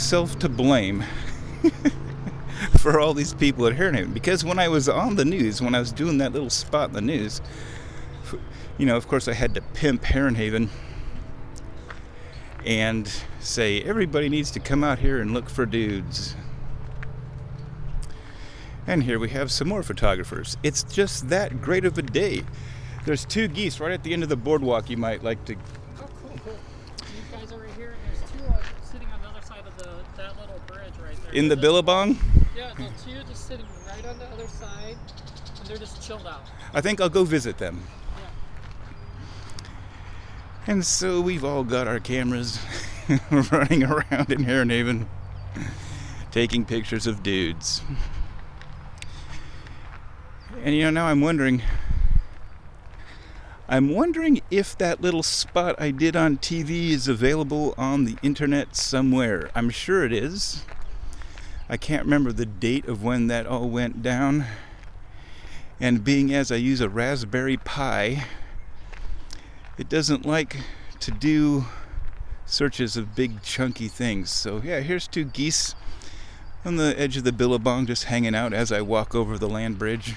myself to blame for all these people at Hairhaven, because when I was on the news, when I was doing that little spot in the news, of course I had to pimp Hairhaven and say everybody needs to come out here and look for dudes. And here we have some more photographers. It's just that great of a day. There's 2 geese right at the end of the boardwalk you might like to... Oh, cool. These guys are right here, and there's 2 sitting on the other side of that little bridge right there. In the Billabong? Yeah, the 2 just sitting right on the other side, and they're just chilled out. I think I'll go visit them. Yeah. And so we've all got our cameras running around in Hairhaven, taking pictures of dudes. And now I'm wondering if that little spot I did on TV is available on the internet somewhere. I'm sure it is. I can't remember the date of when that all went down. And being as I use a Raspberry Pi, it doesn't like to do searches of big chunky things. So yeah, here's 2 geese on the edge of the Billabong just hanging out as I walk over the land bridge.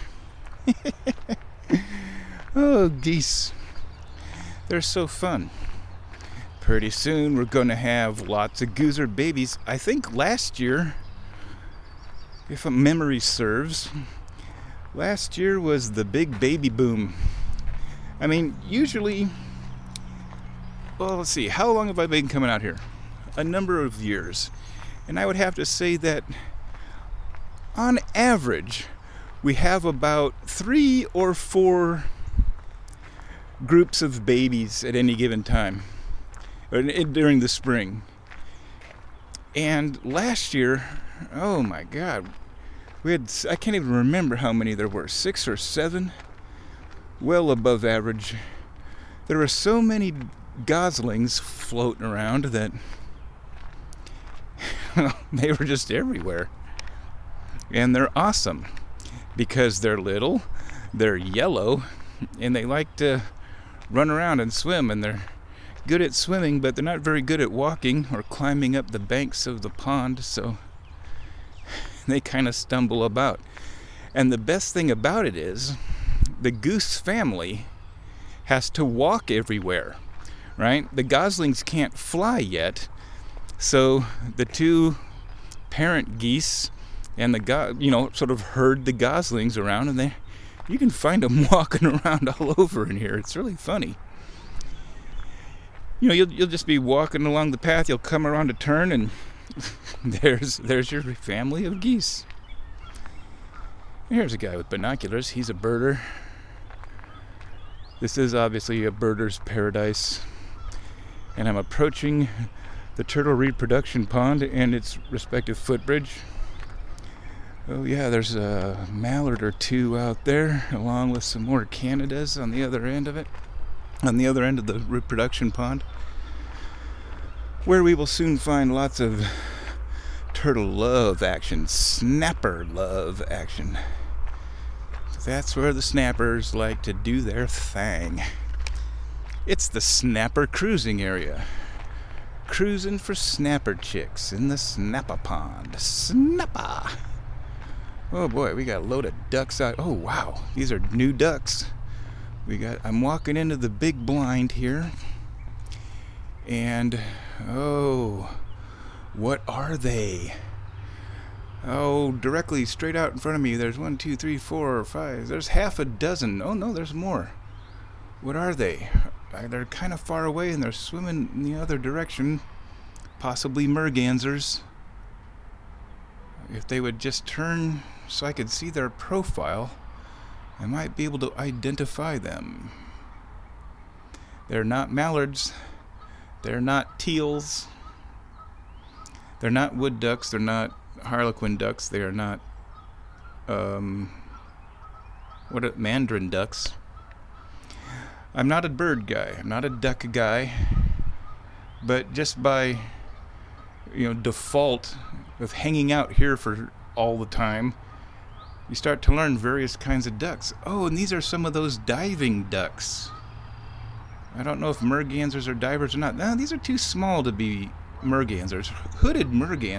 Oh, geese. They're so fun. Pretty soon we're going to have lots of gooser babies. I think last year, if memory serves, last year was the big baby boom. I mean, usually, well, let's see, how long have I been coming out here? A number of years. And I would have to say that on average, we have about 3 or 4 groups of babies at any given time, or during the spring. And last year, oh my God, I can't even remember how many there were, 6 or 7, well above average. There were so many goslings floating around that they were just everywhere. And they're awesome because they're little, they're yellow, and they like to run around and swim, and they're good at swimming, but they're not very good at walking or climbing up the banks of the pond, so they kind of stumble about. And the best thing about it is the goose family has to walk everywhere, right? The goslings can't fly yet, so the 2 parent geese and sort of herd the goslings around, and you can find them walking around all over in here. It's really funny. You'll just be walking along the path, you'll come around a turn, and there's your family of geese. Here's a guy with binoculars. He's a birder. This is obviously a birder's paradise. And I'm approaching the turtle reproduction pond and its respective footbridge. Oh yeah, there's a mallard or 2 out there, along with some more Canadas on the other end of it, on the other end of the reproduction pond, where we will soon find lots of turtle love action, snapper love action. That's where the snappers like to do their thing. It's the snapper cruising area. Cruising for snapper chicks in the snapper pond. Snapper! Oh boy, we got a load of ducks out. Oh wow, these are new ducks. I'm walking into the big blind here. And, oh, what are they? Oh, directly straight out in front of me, there's 1, 2, 3, 4, 5. There's half a dozen. Oh no, there's more. What are they? They're kind of far away and they're swimming in the other direction. Possibly mergansers. If they would just turn so I could see their profile, I might be able to identify them. They're not mallards. They're not teals. They're not wood ducks. They're not harlequin ducks. They are not mandarin ducks. I'm not a bird guy. I'm not a duck guy. But just by default of hanging out here for all the time, you start to learn various kinds of ducks. Oh, and these are some of those diving ducks. I don't know if mergansers are divers or not. No, these are too small to be mergansers. Hooded mergansers